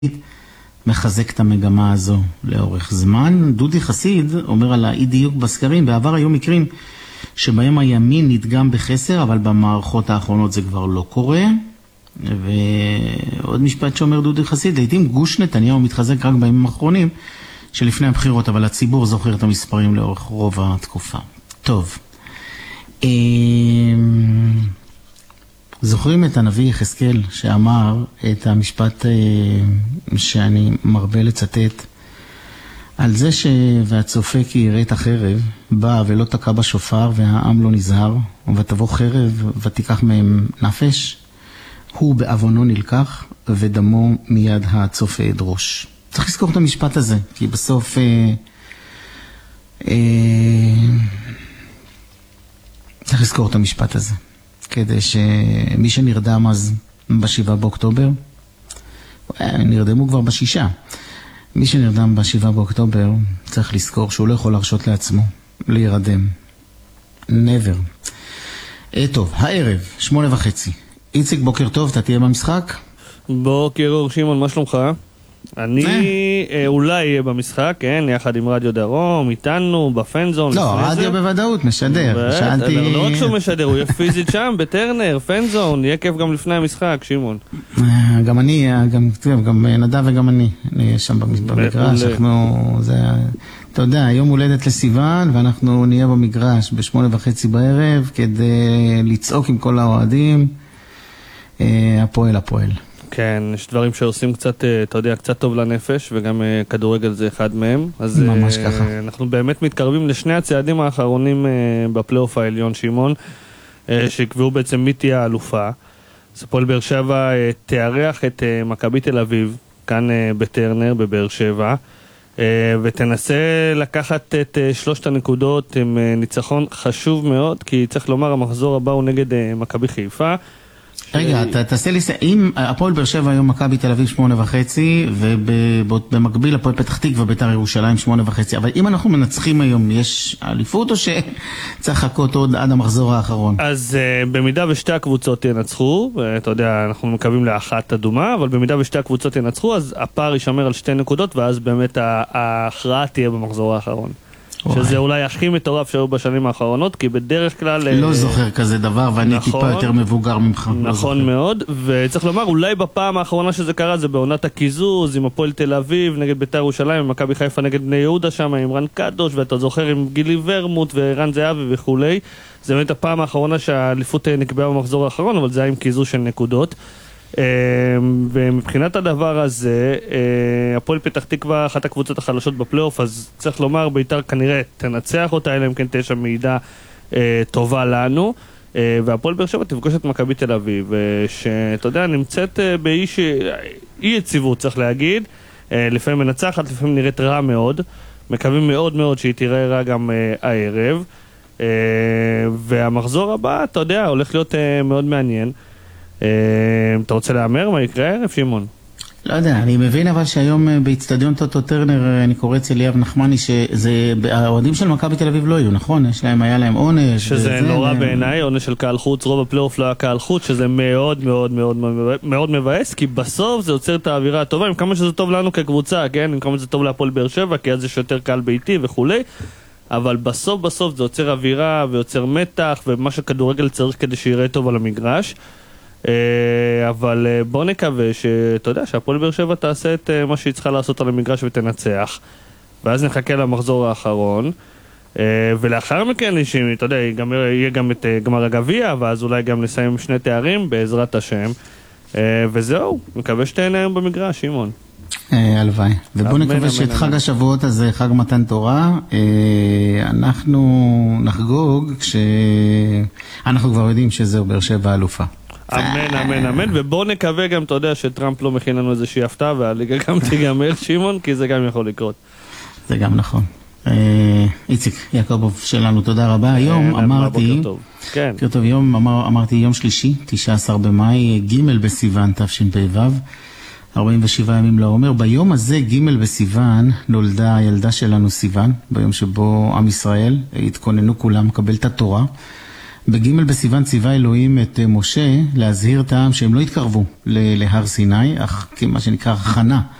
מחזק את המגמה הזו לאורך זמן. דודי חסיד אומר על האי דיוק בסקרים, בעבר היו מקרים שבהם הימין נדגם בחסר, אבל במערכות האחרונות זה כבר לא קורה. ועוד משפט שאומר דודי חסיד, לעתים גוש נתניהו מתחזק רק בימים האחרונים שלפני הבחירות, אבל הציבור זוכר את המספרים לאורך רוב התקופה. טוב. זוכרים את הנביא יחזקאל שאמר את המשפט שאני מרבה לצטט על זה והצופה כי יראה את החרב בא ולא תקע בשופר והעם לא נזהר ותבוא חרב ותיקח מהם נפש, הוא בעוונו נלקח ודמו מיד הצופה ידרוש. צריך לזכור את המשפט הזה, כי בסוף צריך לזכור את המשפט הזה, כדי שמי שנרדם אז ב7 באוקטובר, נרדמו כבר ב6, מי שנרדם ב7 באוקטובר צריך לזכור שהוא לא יכול להרשות לעצמו להירדם. never. טוב, הערב, 8:30. איציק, בוקר טוב, אתה תהיה במשחק? בוקר אור, שמעון, מה שלומך? אני אולי אהיה במשחק, כן, יחד עם רדיו דרום, איתנו, בפנזון. לא, רדיו בוודאות, משדר. לא רק שהוא משדר, הוא יהיה פיזית שם, בטרנר, פנזון, יהיה כיף גם לפני המשחק, שמעון. גם אני, גם נדב וגם אני נהיה שם במגרש. אתה יודע, יום הולדת לסיוון, ואנחנו נהיה במגרש ב8:30 בערב, כדי לצעוק עם כל האוהדים, הפועל. כן, יש דברים שעושים קצת, אתה יודע, קצת טוב לנפש, וגם כדורגל זה אחד מהם. אז ממש ככה. אנחנו באמת מתקרבים לשני הצעדים האחרונים בפלייאוף העליון, שמעון, שיקבעו בעצם מי תהיה האלופה. אז הפועל באר שבע תארח את מכבי תל אביב, כאן בטרנר, בבאר שבע, ותנסה לקחת את 3 הנקודות עם ניצחון חשוב מאוד, כי צריך לומר, המחזור הבא הוא נגד מכבי חיפה. רגע, תעשה לי, אם הפועל באר שבע היום מכבי תל אביב 8:30, ובמקביל הפועל פתח תקווה ובית"ר ירושלים 8:30, אבל אם אנחנו מנצחים היום, יש אליפות או שצריך לחכות עוד עד המחזור האחרון? אז במידה ושתי הקבוצות ינצחו, אתה יודע, אנחנו מקווים לאחת אדומה, אבל במידה ושתי הקבוצות ינצחו, אז הפער יישמר על 2 נקודות, ואז באמת ההכרעה תהיה במחזור האחרון. שזה אולי הכי מטורף שהיו בשנים האחרונות, כי בדרך כלל לא זוכר כזה דבר, ואני טיפה יותר מבוגר ממך. נכון מאוד, וצריך לומר, אולי בפעם האחרונה שזה קרה, זה בעונת הקיזוז, עם הפועל תל אביב, נגד בית"ר ירושלים, עם מכבי חיפה נגד בני יהודה שם, עם רן קדוש, ואתה זוכר עם גילי ורמוט ורן זהבי וכולי. זה באמת הפעם האחרונה שהאליפות נקבעה במחזור האחרון, אבל זה היה עם קיזוז של נקודות. ומבחינת הדבר הזה, הפועל פתח תקווה אחת הקבוצות החלשות בפלייאוף, אז צריך לומר, בית"ר כנראה תנצח אותה, אלא אם כן תהיה שם מידע טובה לנו, והפועל באר שבע תפגוש את מכבי תל אביב, שאתה יודע, נמצאת באי יציבות, צריך להגיד, לפעמים מנצחת, לפעמים נראית רע מאוד, מקווים מאוד מאוד שהיא תראה רע גם הערב, והמחזור הבא, אתה יודע, הולך להיות מאוד מעניין. אתה רוצה לאמר מה יקרה הערב, שמעון? לא יודע, אני מבין אבל שהיום באצטדיון טוטו טרנר, אני קורא אצל ליאב נחמני, שהאוהדים של מכבי תל אביב לא היו, נכון? היה להם עונש. שזה נורא בעיניי, עונש של קהל חוץ, רוב הפלייאוף לא היה קהל חוץ, שזה מאוד מאוד מאוד מאוד מבאס, כי בסוף זה יוצר את האווירה הטובה, עם כמה שזה טוב לנו כקבוצה, כן? עם כמה שזה טוב להפועל באר שבע, כי אז יש יותר קהל ביתי וכולי, אבל בסוף זה יוצר אווירה ויוצר מתח, ומה שכדורגל צריך כדי שיראה טוב על המגרש. אבל בוא נקווה שאתה יודע שהפועל באר שבע תעשה את מה שהיא צריכה לעשות על המגרש ותנצח, ואז נחכה למחזור האחרון, ולאחר מכן אתה יודע, יהיה גם את גמר הגביע, ואז אולי גם נסיים 2 תארים בעזרת השם, וזהו, מקווה שתהנה היום במגרש, שמעון. הלוואי. ובוא נקווה שאת חג השבועות הזה, חג מתן תורה, אנחנו נחגוג כשאנחנו כבר יודעים שזהו באר שבע אלופה. אמן, אמן, אמן, ובוא נקווה גם, אתה יודע, שטראמפ לא מכין לנו איזושהי הפתעה, והליגה גם תיגמר, שמעון, כי זה גם יכול לקרות. זה גם נכון. איציק יעקובוב שלנו, תודה רבה. היום אמרתי, אמרתי יום שלישי, 19 במאי, ג' בסיוון תשפ"ו, 47 ימים לעומר. ביום הזה, ג' בסיוון, נולדה הילדה שלנו סיוון, ביום שבו עם ישראל התכוננו כולם לקבל את התורה. בג' בסיוון ציווה אלוהים את משה להזהיר את העם שהם לא יתקרבו להר סיני, אך כמה שנקרא הכנה